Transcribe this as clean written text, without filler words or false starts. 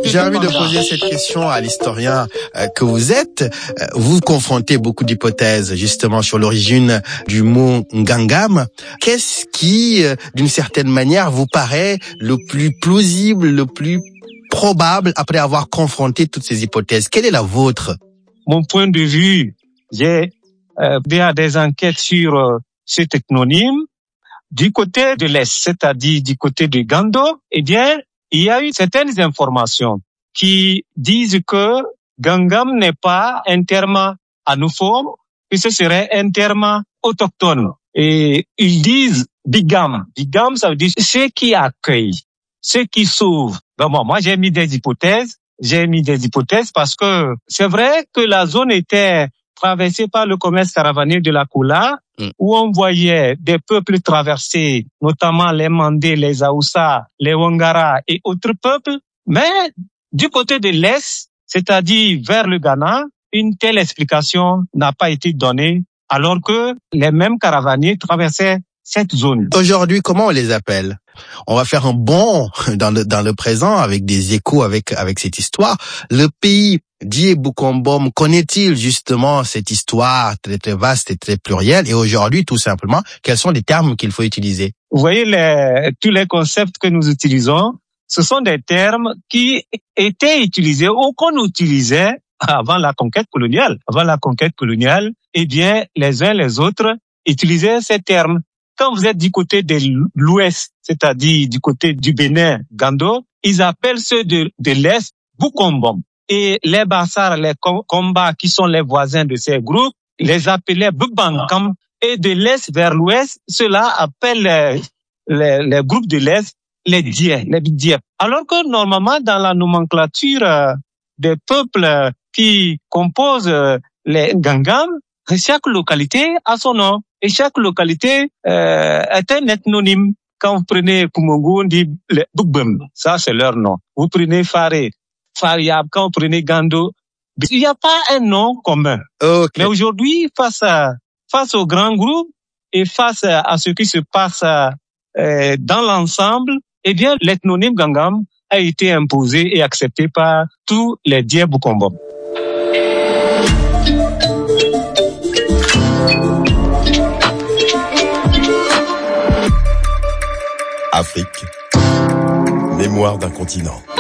J'ai envie de poser cette question à l'historien que vous êtes. Vous confrontez beaucoup d'hypothèses justement sur l'origine du mot Ngangam. Qu'est-ce qui, d'une certaine manière, vous paraît le plus plausible, le plus probable après avoir confronté toutes ces hypothèses? Quelle est la vôtre? Mon point de vue, j'ai des enquêtes sur ce technonyme. Du côté de l'Est, c'est-à-dire du côté de Gando, eh bien, il y a eu certaines informations qui disent que Gangam n'est pas un terme anophone, que ce serait un terme autochtone. Et ils disent Bigam. Bigam, ça veut dire ceux qui accueillent, ceux qui sauvent. Ben bon, moi, j'ai mis des hypothèses parce que c'est vrai que la zone était traversée par le commerce caravanier de la Koula, où on voyait des peuples traverser, notamment les Mandés, les Aoussa, les Wangara et autres peuples. Mais du côté de l'Est, c'est-à-dire vers le Ghana, une telle explication n'a pas été donnée, alors que les mêmes caravaniers traversaient cette zone. Aujourd'hui, comment on les appelle? On va faire un bond dans le présent avec des échos avec cette histoire. Le pays d'Ié-Boukombom connaît-il justement cette histoire très très vaste et très plurielle? Et aujourd'hui, tout simplement, quels sont les termes qu'il faut utiliser? Vous voyez, tous les concepts que nous utilisons, ce sont des termes qui étaient utilisés ou qu'on utilisait avant la conquête coloniale. Avant la conquête coloniale, eh bien, les uns les autres utilisaient ces termes. Quand vous êtes du côté de l'Ouest, c'est-à-dire du côté du Bénin, Gando, ils appellent ceux de l'Est Boukombom. Et les Bassars, les Komba, qui sont les voisins de ces groupes, les appelaient Boubankam. Et de l'Est vers l'Ouest, ceux-là appellent les groupes de l'Est les Dié, les Bidié. Alors que normalement, dans la nomenclature des peuples qui composent les Ngangam, chaque localité a son nom. Et chaque localité est un ethnonyme. Quand vous prenez Kumongo, on dit les Bougbem. Ça, c'est leur nom. Vous prenez Faré, Fariab. Quand vous prenez Gando, il n'y a pas un nom commun. Okay. Mais aujourd'hui, face aux grands groupes et face à ce qui se passe dans l'ensemble, eh bien, l'ethnonyme Gangam a été imposé et accepté par tous les Dié Boukombom. Afrique, mémoire d'un continent.